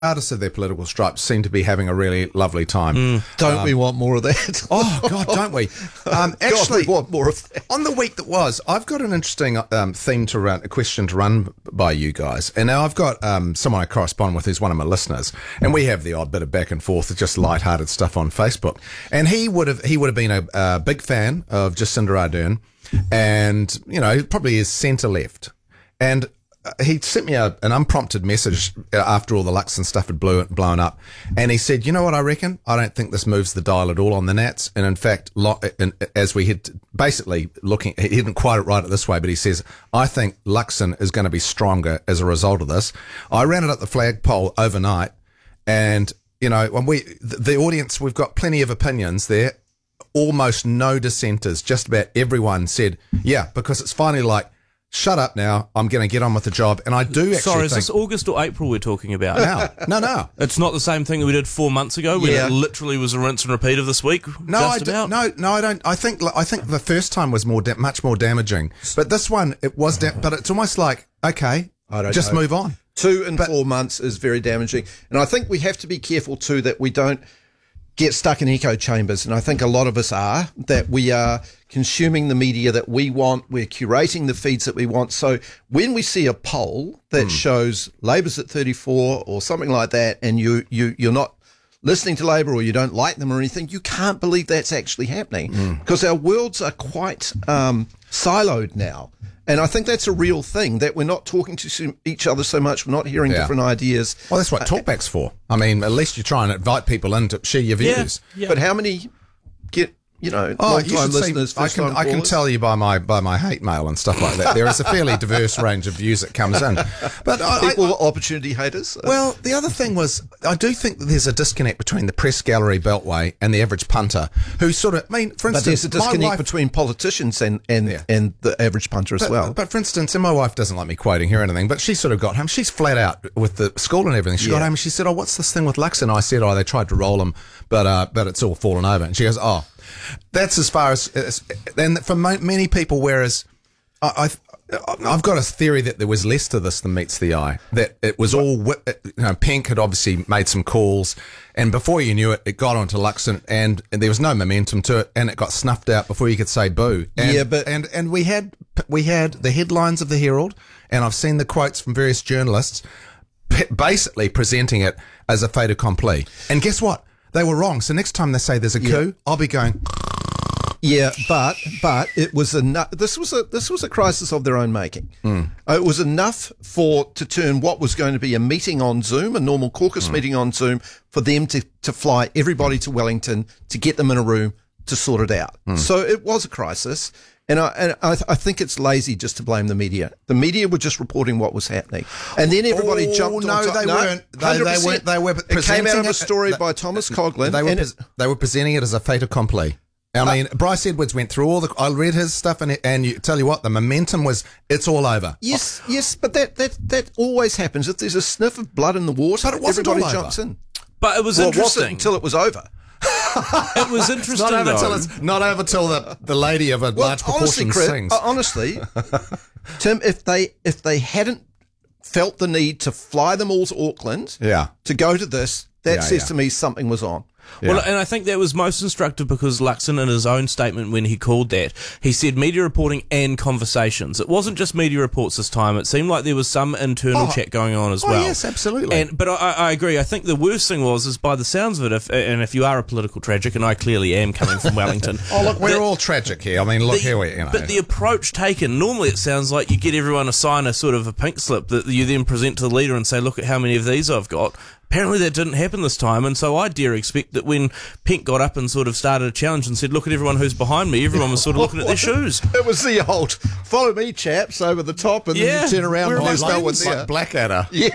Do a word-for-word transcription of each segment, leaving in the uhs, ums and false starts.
regardless of their political stripes, seem to be having a really lovely time. Mm. Don't um, we want more of that? Oh, God, don't we? Um, God, actually, we want more of that. On the week that was, I've got an interesting um, theme to run, a question to run by you guys. And now I've got um, someone I correspond with who's one of my listeners, and we have the odd bit of back and forth, just lighthearted stuff on Facebook. And he would have he would have been a, a big fan of Jacinda Ardern, and you know probably is centre left. And he sent me a, an unprompted message after all the Luxon stuff had blew, blown up. And he said, you know what I reckon? I don't think this moves the dial at all on the Nats. And in fact, lo- and as we had basically looking, he didn't quite write it this way, but he says, I think Luxon is going to be stronger as a result of this. I ran it at the flagpole overnight. And, you know, when we, the, the audience, we've got plenty of opinions there. Almost no dissenters. Just about everyone said, yeah, because it's finally like, shut up now, I'm going to get on with the job. And I do actually Sorry, is think... this August or April we're talking about? No, no, no. It's not the same thing that we did four months ago when Yeah. it literally was a rinse and repeat of this week? No, just I do, about? no, no, I don't. I think I think the first time was more da- much more damaging. But this one, it was... Da- but it's almost like, okay, I don't just know. move on. Two and But- four months is very damaging. And I think we have to be careful, too, that we don't get stuck in echo chambers. And I think a lot of us are, that we are consuming the media that we want. We're curating the feeds that we want. So when we see a poll that shows Labor's at thirty-four or something like that, and you, you, you're not listening to Labor or you don't like them or anything, you can't believe that's actually happening because our worlds are quite um, siloed now. And I think that's a real thing, that we're not talking to so- each other so much. We're not hearing Yeah. different ideas. Well, that's what talkback's for. I mean, at least you try and invite people in to share your Yeah, views. yeah. But how many get, you know, Oh, long you time should see. listeners, I first can time I can callers? tell you by my by my hate mail and stuff like that. There is a fairly diverse range of views that comes in. But I, I, Equal opportunity haters. Well, the other thing was, I do think that there's a disconnect between the press gallery beltway and the average punter, who sort of, I mean, for But instance, there's a my disconnect wife, between politicians and, and, Yeah. and the average punter as but, well. but for instance, and my wife doesn't like me quoting her or anything, but she sort of got home. She's flat out with the school and everything. She got Yeah. home and she said, "Oh, what's this thing with Lux?" And I said, "Oh, they tried to roll him, but uh, but it's all fallen over." And she goes, "Oh, that's as far as." as and for mo- many people, whereas I, I've I've got a theory that there was less to this than meets the eye. That it was all, wi- you know, Pink had obviously made some calls, and before you knew it, it got onto Luxon, and, and there was no momentum to it, and it got snuffed out before you could say boo. And, Yeah, but- and and we had we had the headlines of the Herald, and I've seen the quotes from various journalists, p- basically presenting it as a fait accompli. And guess what? They were wrong. So next time they say there's a coup, I'll be going, Yeah, but but it was enough. This was a this was a crisis of their own making. Uh, it was enough for to turn what was going to be a meeting on Zoom, a normal caucus meeting on Zoom, for them to to fly everybody to Wellington to get them in a room to sort it out. So it was a crisis, and I and I, I think it's lazy just to blame the media. The media were just reporting what was happening, and then everybody Oh, jumped. no, on top. they weren't. They- they one hundred percent. weren't- they were It came presenting out of a it- story they- by Thomas Coughlin. they were and pres- it- they were presenting it as a fait accompli. I mean, Bryce Edwards went through all the. I read his stuff, and it, and you tell you what, the momentum was. It's all over. Yes, yes, but that, that that always happens. If there's a sniff of blood in the water, But it wasn't everybody all over. jumps in. But it was Well, it wasn't interesting. until it was over. It was interesting, Not over though. till it's not over till the, the lady of a Well, large honestly, proportion Chris, sings. uh, honestly, Tim, if they if they hadn't felt the need to fly them all to Auckland, Yeah. to go to this, that Yeah, says yeah. to me something was on. Well, Yeah. and I think that was most instructive because Luxon, in his own statement when he called that, he said media reporting and conversations. It wasn't just media reports this time. It seemed like there was some internal Oh. chat going on as Oh, well. yes, absolutely. And but I, I agree. I think the worst thing was, is by the sounds of it, if, and if you are a political tragic, and I clearly am coming from Wellington. Oh, look, we're that- all tragic here. I mean, look the- here, we, you know. But the approach taken, normally it sounds like you get everyone to sign a sort of a pink slip that you then present to the leader and say, look at how many of these I've got. Apparently that didn't happen this time, and so I dare expect that when Pink got up and sort of started a challenge and said, look at everyone who's behind me, everyone was sort of looking at their shoes. It was the old follow me, chaps, over the top, and Yeah, then you turn around we're and like there's no one Lane's there. like Blackadder. Yeah.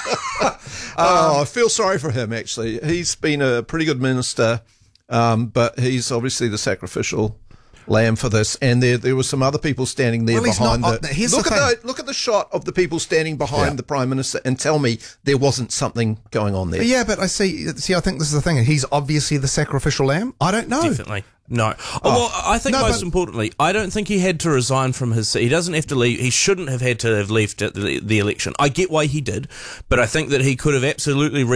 oh, I feel sorry for him, actually. He's been a pretty good minister, um, but he's obviously the sacrificial lamb for this, and there there were some other people standing there Well, he's behind not- the. uh, here's look the at thing. the look at the shot of the people standing behind Yeah. the Prime Minister, and tell me there wasn't something going on there. Yeah, but I see. See, I think this is the thing. He's obviously the sacrificial lamb. I don't know. Definitely. No. Oh, well, I think No, most but- importantly, I don't think he had to resign from his seat. He doesn't have to leave. He shouldn't have had to have left at the, the election. I get why he did, but I think that he could have absolutely